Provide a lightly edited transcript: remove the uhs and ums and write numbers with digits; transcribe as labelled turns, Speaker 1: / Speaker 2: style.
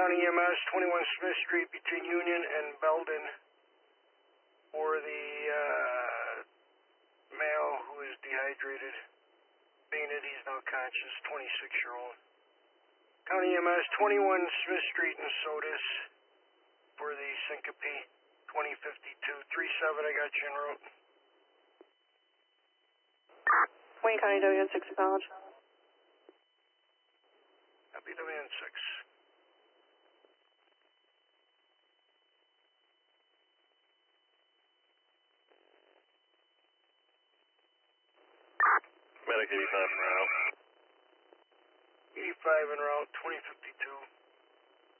Speaker 1: County EMS, 21 Smith Street between Union and Belden for the male who is dehydrated, fainted, he's now conscious, 26-year-old. County EMS, 21 Smith Street in Sodus for the syncope, 2052. 37, I got you en route.
Speaker 2: Wayne County WN6 acknowledge.
Speaker 1: Copy WN6.
Speaker 3: Medic 85 en route.
Speaker 1: 85 en route, 2052.